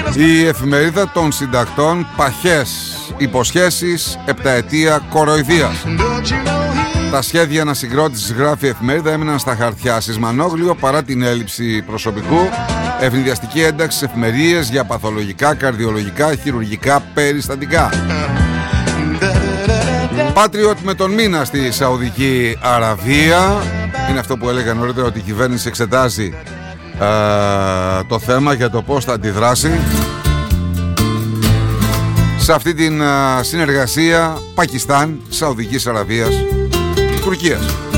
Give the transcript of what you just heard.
Η εφημερίδα των συντακτών, παχές υποσχέσεις, επταετία κοροϊδίας. Τα σχέδια ανασυγκρότησης, γράφει η εφημερίδα, έμειναν στα χαρτιά. Σεισμανόγλιο παρά την έλλειψη προσωπικού. Ευνηδιαστική ένταξη σε εφημερίες για παθολογικά, καρδιολογικά, χειρουργικά περιστατικά. Patriot με τον μήνα στη Σαουδική Αραβία. Είναι αυτό που έλεγα νωρίτερα, ότι η κυβέρνηση εξετάζει το θέμα για το πώς θα αντιδράσει σε αυτή την συνεργασία Πακιστάν, Σαουδικής Αραβίας, Τουρκίας.